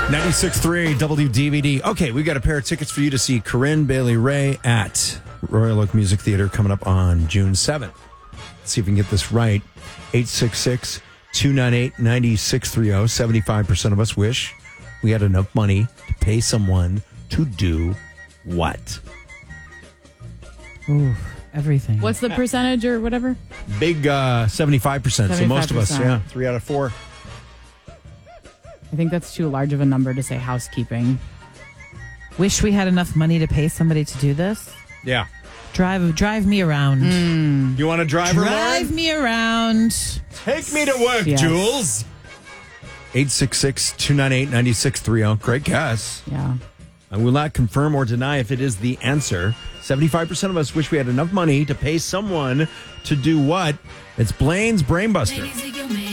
96.3 WDVD. Okay, we got a pair of tickets for you to see Corinne Bailey Rae at Royal Oak Music Theater coming up on June 7th. Let's see if we can get this right. 866-298-9630. 75% of us wish we had enough money to pay someone to do what? Ooh, everything. What's the percentage or whatever? Big 75%. So most of us, 3 out of 4. I think that's too large of a number to say housekeeping. Wish we had enough money to pay somebody to do this? Yeah. Drive me around. You want to drive her, Lauren? Drive me around. Take me to work, Yes. Jules. 866-298-9630. Great guess. Yeah. I will not confirm or deny if it is the answer. 75% of us wish we had enough money to pay someone to do what? It's Blaine's Brainbuster.